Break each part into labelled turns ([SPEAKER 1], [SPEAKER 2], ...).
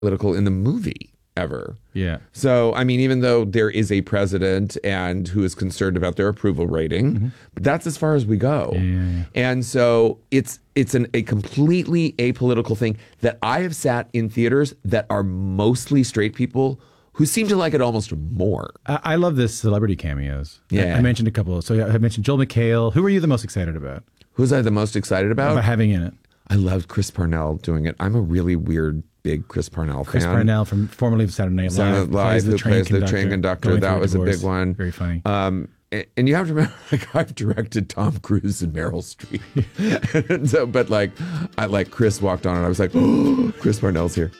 [SPEAKER 1] political in the movie ever.
[SPEAKER 2] Yeah.
[SPEAKER 1] So, I mean, even though there is a president and who is concerned about their approval rating, but that's as far as we go.
[SPEAKER 2] Yeah.
[SPEAKER 1] And so it's a completely apolitical thing that I have sat in theaters that are mostly straight people who seem to like it almost more.
[SPEAKER 2] I love this celebrity cameos.
[SPEAKER 1] Yeah.
[SPEAKER 2] I mentioned a couple. So I mentioned Joel McHale. Who are you the most excited about?
[SPEAKER 1] Who's I the most excited about?
[SPEAKER 2] About having in it.
[SPEAKER 1] I loved Chris Parnell doing it. I'm a really weird, big Chris Parnell fan.
[SPEAKER 2] Chris Parnell from formerly of Saturday Night Live.
[SPEAKER 1] Who plays the train conductor. That was a big one.
[SPEAKER 2] Very funny.
[SPEAKER 1] And you have to remember, like, I've directed Tom Cruise and Meryl Streep. And so, but like, Chris walked on and I was like, oh, Chris Parnell's here.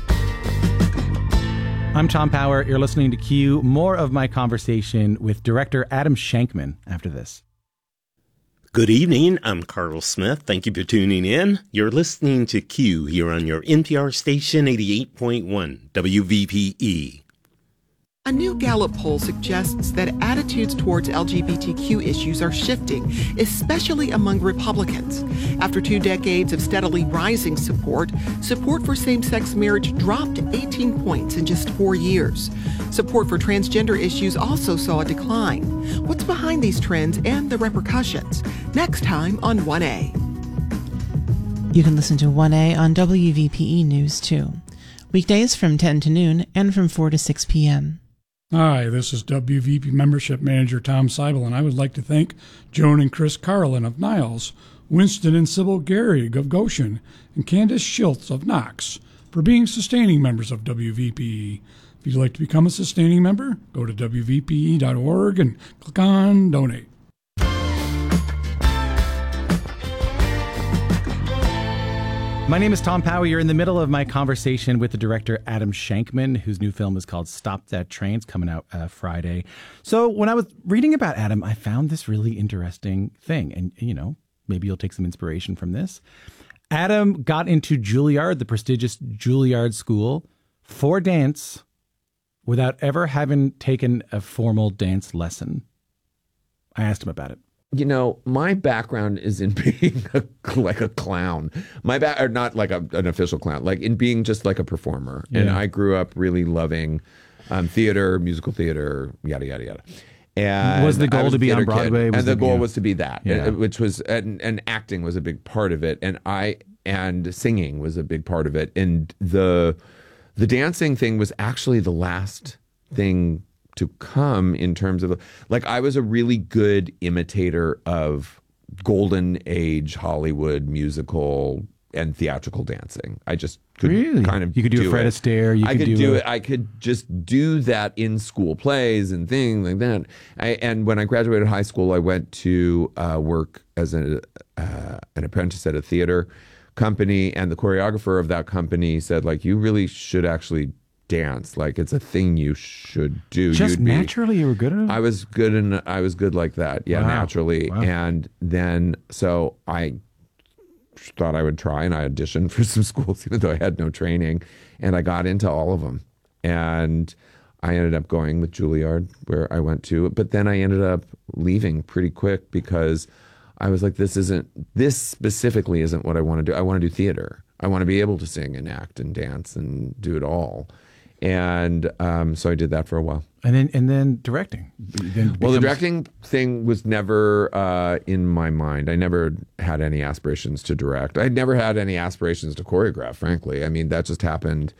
[SPEAKER 2] I'm Tom Power. You're listening to Q. More of my conversation with director Adam Shankman after this.
[SPEAKER 3] Good evening. I'm Carl Smith. Thank you for tuning in. You're listening to Q here on your NPR station 88.1 WVPE.
[SPEAKER 4] A new Gallup poll suggests that attitudes towards LGBTQ issues are shifting, especially among Republicans. After 2 decades of steadily rising support for same-sex marriage dropped 18 points in just 4 years. Support for transgender issues also saw a decline. What's behind these trends and the repercussions? Next time on 1A.
[SPEAKER 5] You can listen to 1A on WVPE News too. Weekdays from 10 to noon and from 4 to 6 p.m.
[SPEAKER 6] Hi, this is WVP Membership Manager Tom Seibel, and I would like to thank Joan and Chris Carlin of Niles, Winston and Sybil Gehrig of Goshen, and Candace Schiltz of Knox for being sustaining members of WVPE. If you'd like to become a sustaining member, go to WVPE.org and click on Donate.
[SPEAKER 2] My name is Tom Power. You're in the middle of my conversation with the director Adam Shankman, whose new film is called Stop That Train. It's coming out Friday. So when I was reading about Adam, I found this really interesting thing. And, you know, maybe you'll take some inspiration from this. Adam got into Juilliard, the prestigious Juilliard school, for dance without ever having taken a formal dance lesson. I asked him about it.
[SPEAKER 1] You know, my background is in being like a clown. Or not like an official clown, like in being just like a performer. Yeah. And I grew up really loving theater, musical theater, yada, yada, yada. And
[SPEAKER 2] was the goal to be on Broadway?
[SPEAKER 1] And the goal was to be that, which was, and acting was a big part of it. And singing was a big part of it. And the dancing thing was actually the last thing to come in terms of, like, I was a really good imitator of golden age Hollywood musical and theatrical dancing. I just could kind of
[SPEAKER 2] you could do a Fred Astaire.
[SPEAKER 1] I could do it. I could just do that in school plays and things like that. And when I graduated high school, I went to work as an apprentice at a theater company, and the choreographer of that company said, like, you really should actually dance, like it's a thing you should do.
[SPEAKER 2] Just naturally, you were good at it?
[SPEAKER 1] I was good like that. Yeah, wow. Naturally. Wow. And then so I thought I would try, and I auditioned for some schools even though I had no training, and I got into all of them. And I ended up going with Juilliard, where I went to, but then I ended up leaving pretty quick because I was like, this specifically isn't what I want to do. I want to do theater. I want to be able to sing and act and dance and do it all. And so I did that for a while.
[SPEAKER 2] And then directing.
[SPEAKER 1] The directing thing was never in my mind. I never had any aspirations to direct. I never had any aspirations to choreograph, frankly. I mean, that just happened.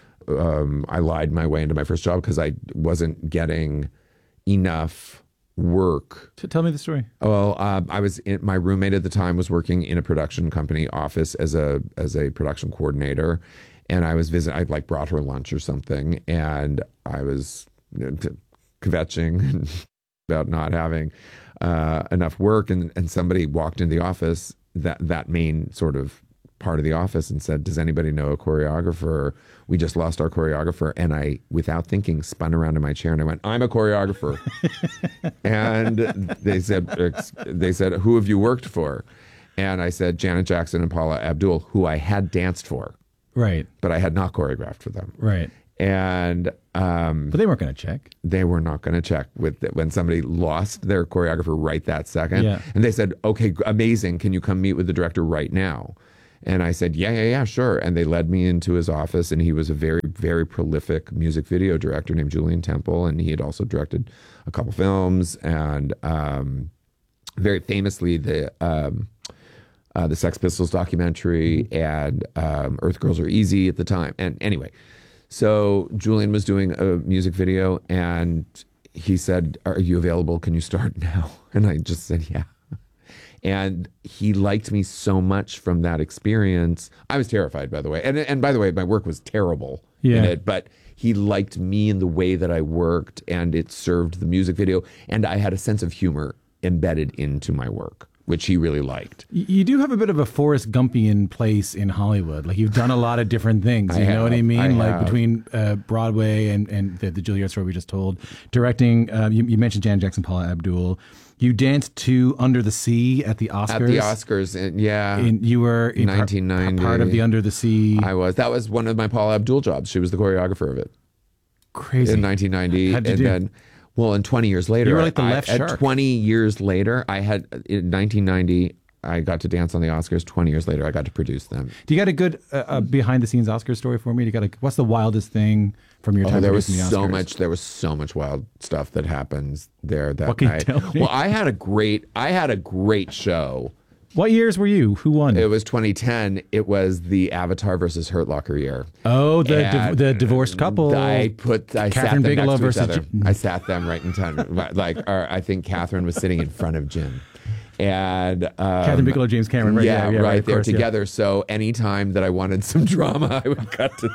[SPEAKER 1] I lied my way into my first job because I wasn't getting enough work.
[SPEAKER 2] Tell me the story.
[SPEAKER 1] Well, my roommate at the time was working in a production company office as a production coordinator. And I was visiting, I'd like brought her lunch or something, and I was kvetching about not having enough work, and somebody walked in the office, that main sort of part of the office, and said, does anybody know a choreographer? We just lost our choreographer. And I, without thinking, spun around in my chair and I went, I'm a choreographer. And they said, who have you worked for? And I said, Janet Jackson and Paula Abdul, who I had danced for.
[SPEAKER 2] Right.
[SPEAKER 1] But I had not choreographed for them.
[SPEAKER 2] Right.
[SPEAKER 1] And
[SPEAKER 2] but they weren't going to check.
[SPEAKER 1] They were not going to check when somebody lost their choreographer right that second.
[SPEAKER 2] Yeah.
[SPEAKER 1] And they said, okay, amazing. Can you come meet with the director right now? And I said, yeah, sure. And they led me into his office, and he was a very, very prolific music video director named Julian Temple. And he had also directed a couple films, and very famously the Sex Pistols documentary and Earth Girls Are Easy at the time. And anyway, so Julian was doing a music video, and he said, "Are you available? Can you start now?" And I just said, yeah. And he liked me so much from that experience. I was terrified, by the way. And by the way, my work was terrible in it. But he liked me in the way that I worked, and it served the music video. And I had a sense of humor embedded into my work, which he really liked.
[SPEAKER 2] You do have a bit of a Forrest Gumpian place in Hollywood. Like, you've done a lot of different things. You know what I mean? Between Broadway and the Juilliard story we just told, directing. You mentioned Janet Jackson, Paula Abdul. You danced to Under the Sea at the Oscars.
[SPEAKER 1] At the Oscars, yeah.
[SPEAKER 2] You were in
[SPEAKER 1] 1990.
[SPEAKER 2] Part of the Under the Sea.
[SPEAKER 1] I was. That was one of my Paula Abdul jobs. She was the choreographer of it.
[SPEAKER 2] Crazy.
[SPEAKER 1] In 1990.
[SPEAKER 2] How'd you do?
[SPEAKER 1] Then, well, and 20 years later.
[SPEAKER 2] You were like the left shark.
[SPEAKER 1] 20 years later, in 1990, I got to dance on the Oscars. 20 years later, I got to produce them.
[SPEAKER 2] Do you got a good behind-the-scenes Oscar story for me? What's the wildest thing from your time producing the Oscars?
[SPEAKER 1] There was so much wild stuff that happens there that
[SPEAKER 2] What can you
[SPEAKER 1] night.
[SPEAKER 2] tell me?
[SPEAKER 1] Well, I had a great show.
[SPEAKER 2] What years were you? Who won?
[SPEAKER 1] It was 2010. It was the Avatar versus Hurt Locker year.
[SPEAKER 2] Oh, the divorced couple.
[SPEAKER 1] I
[SPEAKER 2] Catherine
[SPEAKER 1] sat them
[SPEAKER 2] Bigelow
[SPEAKER 1] next to each
[SPEAKER 2] versus
[SPEAKER 1] other. I sat them right in time. I think Catherine was sitting in front of Jim. And
[SPEAKER 2] Catherine Bigelow, James Cameron, right?
[SPEAKER 1] Yeah, right there
[SPEAKER 2] course,
[SPEAKER 1] together. Yeah. So anytime that I wanted some drama, I would cut to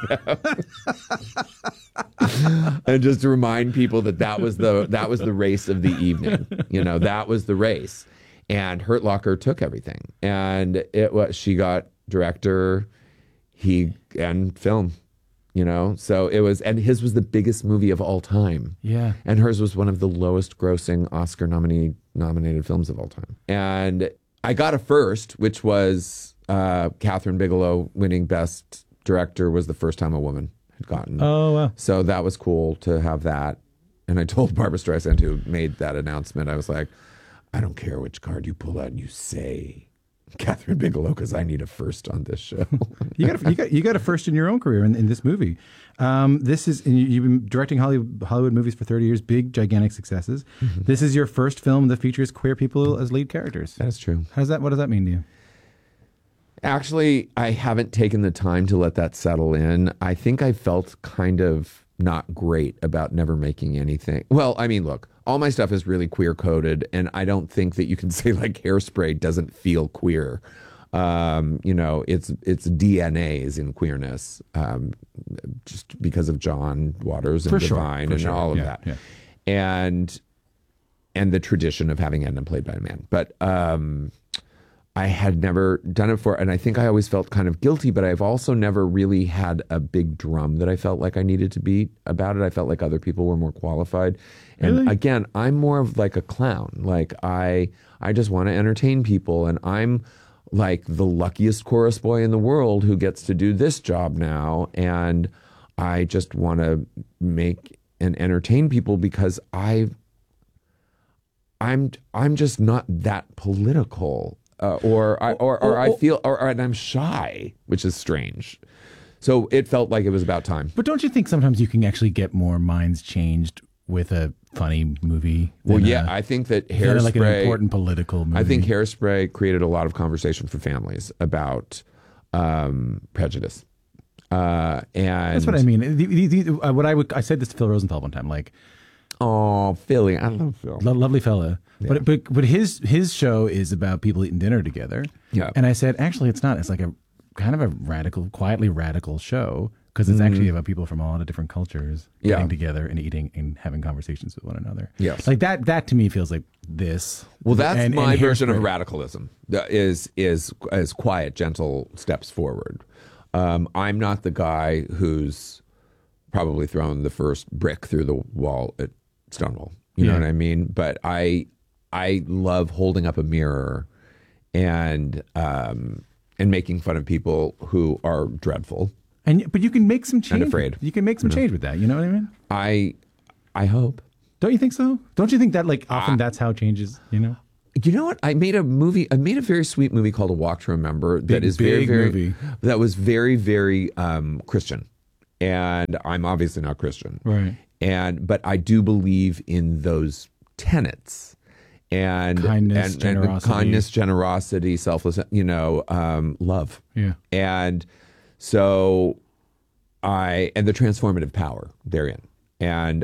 [SPEAKER 1] them, and just to remind people that was the race of the evening. You know, that was the race, and Hurt Locker took everything, and she got director, and film. You know, so it was, and his was the biggest movie of all time.
[SPEAKER 2] Yeah.
[SPEAKER 1] And hers was one of the lowest grossing Oscar nominated films of all time. And I got a first, which was Catherine Bigelow winning Best Director was the first time a woman had gotten.
[SPEAKER 2] Oh, wow.
[SPEAKER 1] So that was cool to have that. And I told Barbra Streisand, who made that announcement, I was like, I don't care which card you pull out and you say Catherine Bigelow, because I need a first on this show.
[SPEAKER 2] you got a first in your own career in this movie. You've been directing Hollywood movies for 30 years, big, gigantic successes. Mm-hmm. This is your first film that features queer people as lead characters.
[SPEAKER 1] That's true.
[SPEAKER 2] What does that mean to you?
[SPEAKER 1] Actually, I haven't taken the time to let that settle in. I think I felt kind of not great about never making anything. Well, I mean, look, all my stuff is really queer coded, and I don't think that you can say like Hairspray doesn't feel queer. You know, its DNA is in queerness, just because of John Waters and Divine and all of that, and the tradition of having Edna played by a man. But I had never done it before, and I think I always felt kind of guilty, but I've also never really had a big drum that I felt like I needed to beat about it. I felt like other people were more qualified. And really? Again, I'm more of like a clown. Like I just want to entertain people, and I'm like the luckiest chorus boy in the world who gets to do this job now. And I just want to make and entertain people because I'm just not that political. I feel and I'm shy, which is strange. So it felt like it was about time.
[SPEAKER 2] But don't you think sometimes you can actually get more minds changed with a funny movie?
[SPEAKER 1] Well, yeah, I think that Hairspray,
[SPEAKER 2] like an important political movie.
[SPEAKER 1] I think Hairspray created a lot of conversation for families about prejudice. And
[SPEAKER 2] that's what I mean. I said this to Phil Rosenthal one time, like,
[SPEAKER 1] oh, Philly, I love Phil,
[SPEAKER 2] lovely fella.
[SPEAKER 1] Yeah.
[SPEAKER 2] But his show is about people eating dinner together.
[SPEAKER 1] Yeah.
[SPEAKER 2] And I said, actually, it's not. It's like a kind of a quietly radical show, because it's actually about people from a lot of different cultures getting together and eating and having conversations with one another.
[SPEAKER 1] Yes.
[SPEAKER 2] Like that to me feels like this.
[SPEAKER 1] Well, that's my version of radicalism. Is quiet, gentle steps forward. I'm not the guy who's probably thrown the first brick through the wall at Stonewall. You know what I mean? But I love holding up a mirror and making fun of people who are dreadful.
[SPEAKER 2] But you can make some change.
[SPEAKER 1] And afraid.
[SPEAKER 2] You can make some change with that. You know what I mean?
[SPEAKER 1] I hope.
[SPEAKER 2] Don't you think so? Don't you think that like often that's how changes, you know?
[SPEAKER 1] You know what? I made a very sweet movie called A Walk to Remember that is
[SPEAKER 2] big
[SPEAKER 1] very,
[SPEAKER 2] movie.
[SPEAKER 1] that was very, very Christian. And I'm obviously not Christian.
[SPEAKER 2] Right.
[SPEAKER 1] But I do believe in those tenets. And
[SPEAKER 2] Kindness,
[SPEAKER 1] generosity, selfless, love.
[SPEAKER 2] Yeah.
[SPEAKER 1] And so and the transformative power therein. And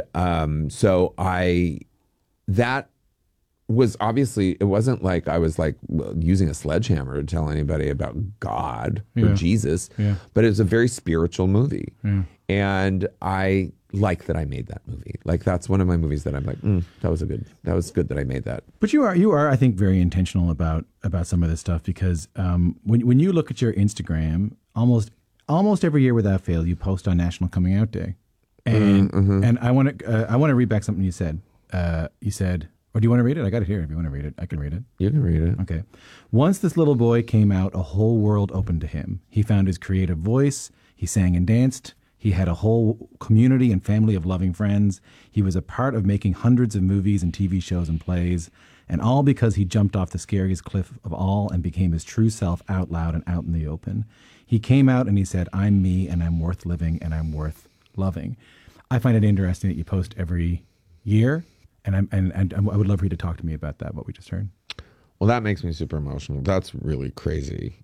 [SPEAKER 1] that was obviously, it wasn't like I was like using a sledgehammer to tell anybody about God or Jesus, but it was a very spiritual movie. Yeah. And I like that I made that movie. Like, that's one of my movies that I'm like, that was good that I made that.
[SPEAKER 2] But you are, I think, very intentional about some of this stuff, because when you look at your Instagram, almost every year without fail, you post on National Coming Out Day. And and I want to read back something you said. You said, or do you want to read it? I got it here. If you want to read it, I can read it.
[SPEAKER 1] You can read it.
[SPEAKER 2] Okay. Once this little boy came out, a whole world opened to him. He found his creative voice. He sang and danced. He had a whole community and family of loving friends. He was a part of making hundreds of movies and TV shows and plays, and all because he jumped off the scariest cliff of all and became his true self out loud and out in the open. He came out and he said, "I'm me, and I'm worth living, and I'm worth loving." I find it interesting that you post every year, and I would love for you to talk to me about that, what we just heard.
[SPEAKER 1] Well, that makes me super emotional. That's really crazy.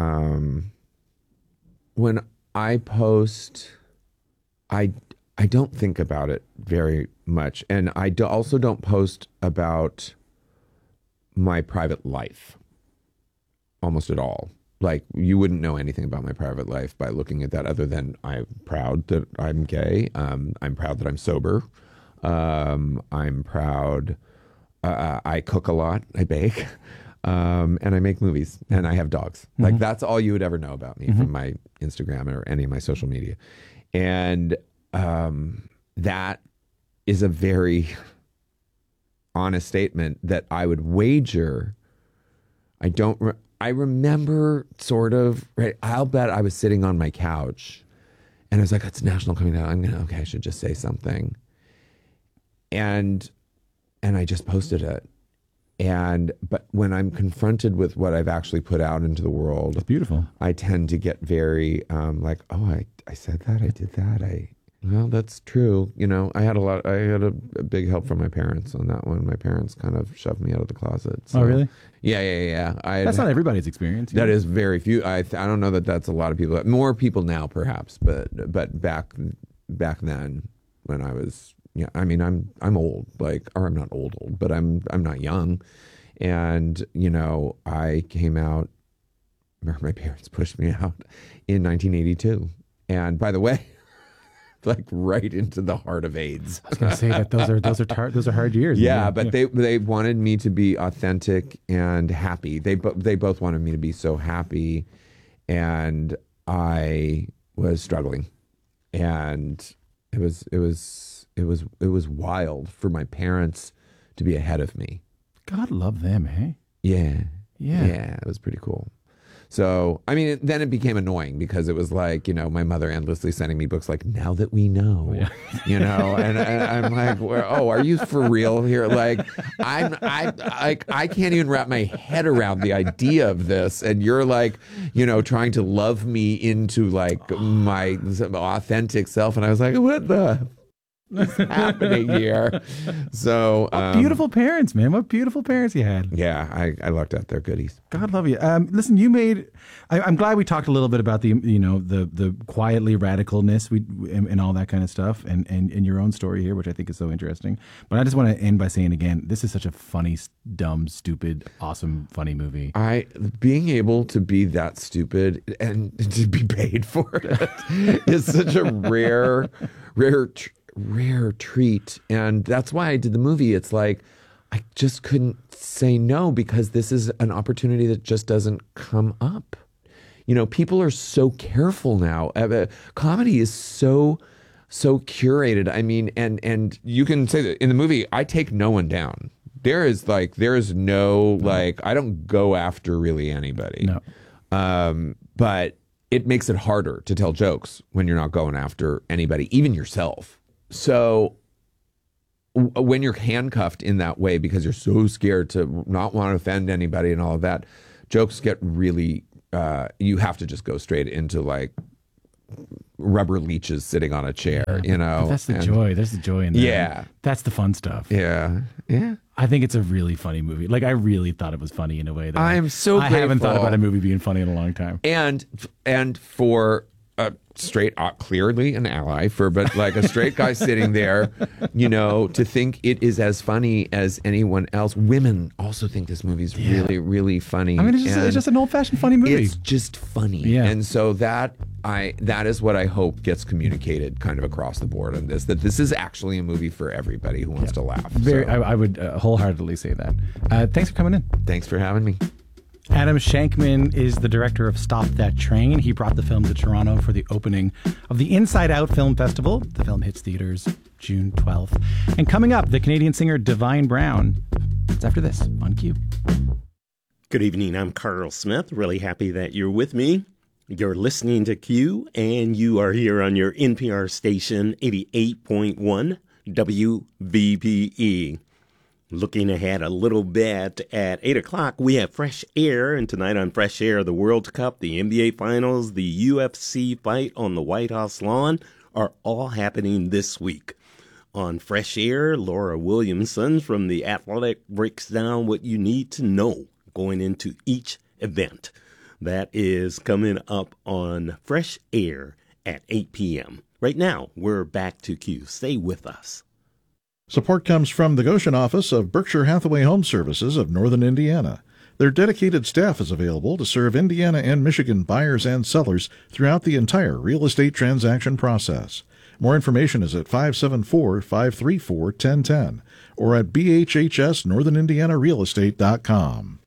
[SPEAKER 1] When I post, I don't think about it very much, and I also don't post about my private life almost at all. Like, you wouldn't know anything about my private life by looking at that, other than I'm proud that I'm gay. I'm proud that I'm sober. I'm proud. I cook a lot. I bake. And I make movies. And I have dogs. Mm-hmm. Like, that's all you would ever know about me from my Instagram or any of my social media. And that is a very honest statement that I would wager. I remember sort of, right, I'll bet I was sitting on my couch and I was like, it's National Coming Out. I should just say something. And I just posted it. But when I'm confronted with what I've actually put out into the world,
[SPEAKER 2] it's beautiful.
[SPEAKER 1] I tend to get very like, oh, I said that, I did that. Well, that's true. I had a big help from my parents on that one. My parents kind of shoved me out of the closet. So.
[SPEAKER 2] Oh, really?
[SPEAKER 1] Yeah.
[SPEAKER 2] That's not everybody's experience.
[SPEAKER 1] That is very few. I don't know that that's a lot of people. More people now, perhaps, but back then when I was, I'm old, or I'm not old, but I'm not young, and I came out. My parents pushed me out in 1982, and by the way. Like right into the heart of AIDS.
[SPEAKER 2] I was going to say that those are hard years.
[SPEAKER 1] Yeah, but they wanted me to be authentic and happy. They both wanted me to be so happy, and I was struggling, and it was wild for my parents to be ahead of me.
[SPEAKER 2] God love them, hey?
[SPEAKER 1] Yeah, it was pretty cool. So, then it became annoying because it was like, my mother endlessly sending me books like, now that we know, and I'm like, oh, are you for real here? Like, I can't even wrap my head around the idea of this. And you're like, trying to love me into like my authentic self. And I was like, what the what's happening here? So
[SPEAKER 2] beautiful parents, man. What beautiful parents you had.
[SPEAKER 1] Yeah, I lucked out. They're goodies.
[SPEAKER 2] God love you. Listen, you made. I'm glad we talked a little bit about the quietly radicalness and all that kind of stuff, and your own story here, which I think is so interesting. But I just want to end by saying again, this is such a funny, dumb, stupid, awesome, funny movie.
[SPEAKER 1] Being able to be that stupid and to be paid for it is such a rare treat, and that's why I did the movie. It's like I just couldn't say no, because this is an opportunity that just doesn't come up. People are so careful now. Comedy is so curated. And you can say that in the movie, I take no one down. There is no I don't go after really anybody.
[SPEAKER 2] No.
[SPEAKER 1] But it makes it harder to tell jokes when you're not going after anybody, even yourself. So when you're handcuffed in that way because you're so scared to not want to offend anybody and all of that, jokes get really, you have to just go straight into like rubber leeches sitting on a chair, you know.
[SPEAKER 2] But that's the joy. There's the joy in that.
[SPEAKER 1] Yeah.
[SPEAKER 2] That's the fun stuff.
[SPEAKER 1] Yeah. Yeah.
[SPEAKER 2] I think it's a really funny movie. Like, I really thought it was funny in a way that
[SPEAKER 1] I am so
[SPEAKER 2] I haven't thought
[SPEAKER 1] grateful.
[SPEAKER 2] about a movie being funny in a long time.
[SPEAKER 1] And for a straight, clearly an ally but like a straight guy sitting there, you know, to think it is as funny as anyone else. Women also think this movie's really, really funny.
[SPEAKER 2] I mean, it's just an old-fashioned funny movie.
[SPEAKER 1] It's just funny.
[SPEAKER 2] Yeah.
[SPEAKER 1] And so that is what I hope gets communicated kind of across the board on this, that this is actually a movie for everybody who wants to laugh.
[SPEAKER 2] I would wholeheartedly say that. Thanks for coming in.
[SPEAKER 1] Thanks for having me.
[SPEAKER 2] Adam Shankman is the director of Stop That Train. He brought the film to Toronto for the opening of the Inside Out Film Festival. The film hits theaters June 12th. And coming up, the Canadian singer Divine Brown. It's after this on Q.
[SPEAKER 3] Good evening. I'm Carl Smith. Really happy that you're with me. You're listening to Q, and you are here on your NPR station, 88.1 WVPE. Looking ahead a little bit at 8 o'clock, we have Fresh Air. And tonight on Fresh Air, the World Cup, the NBA Finals, the UFC fight on the White House lawn are all happening this week. On Fresh Air, Laura Williamson from The Athletic breaks down what you need to know going into each event. That is coming up on Fresh Air at 8 p.m. Right now, we're back to Q. Stay with us.
[SPEAKER 7] Support comes from the Goshen office of Berkshire Hathaway Home Services of Northern Indiana. Their dedicated staff is available to serve Indiana and Michigan buyers and sellers throughout the entire real estate transaction process. More information is at 574-534-1010 or at bhhsnorthernindianarealestate.com.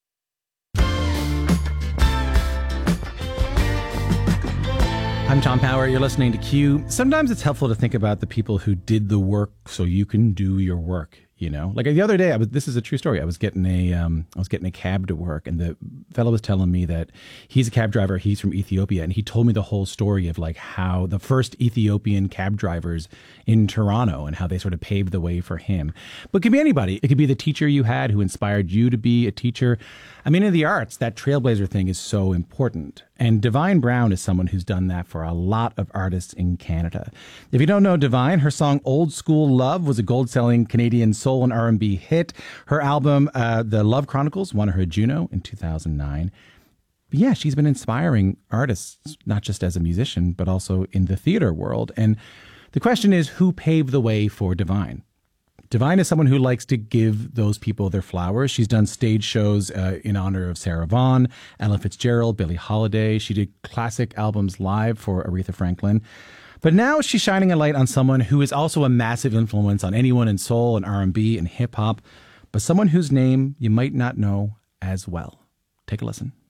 [SPEAKER 2] I'm Tom Power. You're listening to Q. Sometimes it's helpful to think about the people who did the work so you can do your work. You know, like the other day, this is a true story. I was getting a cab to work, and the fellow was telling me that he's a cab driver. He's from Ethiopia, and he told me the whole story of like how the first Ethiopian cab drivers in Toronto and how they sort of paved the way for him. But it could be anybody. It could be the teacher you had who inspired you to be a teacher. I mean, in the arts, that trailblazer thing is so important. And Divine Brown is someone who's done that for a lot of artists in Canada. If you don't know Divine, her song Old School Love was a gold-selling Canadian soul and R&B hit. Her album, The Love Chronicles, won her a Juno in 2009. But yeah, she's been inspiring artists, not just as a musician, but also in the theater world. And the question is, who paved the way for Divine? Divine is someone who likes to give those people their flowers. She's done stage shows in honor of Sarah Vaughan, Ella Fitzgerald, Billie Holiday. She did classic albums live for Aretha Franklin. But now she's shining a light on someone who is also a massive influence on anyone in soul and R&B and hip hop, but someone whose name you might not know as well. Take a listen.